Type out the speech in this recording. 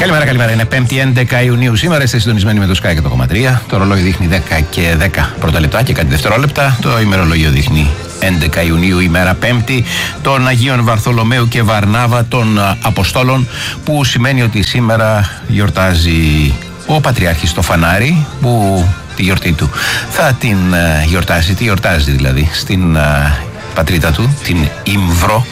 Καλημέρα. Είναι 5η 11 Ιουνίου. Σήμερα είστε συντονισμένοι με το Sky και το 3. Το ρολόι δείχνει 10 και 10 πρώτα λεπτά και κάτι δευτερόλεπτα. Το ημερολόγιο δείχνει 11 Ιουνίου, ημέρα 5η, των Αγίων Βαρθολομαίου και Βαρνάβα των Αποστόλων, που σημαίνει ότι σήμερα γιορτάζει ο Πατριάρχης το Φανάρι, που τη γιορτή του θα την γιορτάσει, τη γιορτάζει δηλαδή στην πατρίδα του, την Ιμβρό,